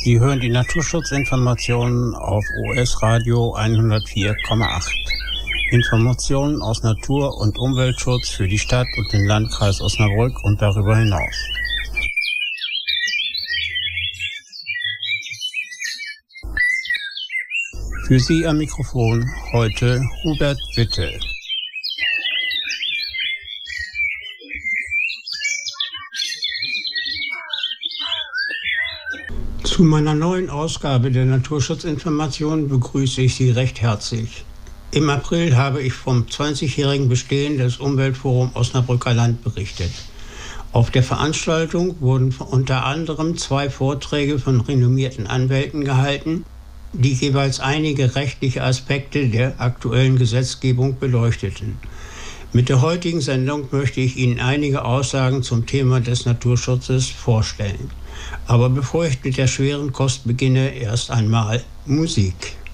Sie hören die Naturschutzinformationen auf OS Radio 104,8. Informationen aus Natur- und Umweltschutz für die Stadt und den Landkreis Osnabrück und darüber hinaus. Für Sie am Mikrofon heute Hubert Witte. Zu meiner neuen Ausgabe der Naturschutzinformationen begrüße ich Sie recht herzlich. Im April habe ich vom 20-jährigen Bestehen des Umweltforums Osnabrücker Land berichtet. Auf der Veranstaltung wurden unter anderem 2 Vorträge von renommierten Anwälten gehalten, die jeweils einige rechtliche Aspekte der aktuellen Gesetzgebung beleuchteten. Mit der heutigen Sendung möchte ich Ihnen einige Aussagen zum Thema des Naturschutzes vorstellen. Aber bevor ich mit der schweren Kost beginne, erst einmal Musik.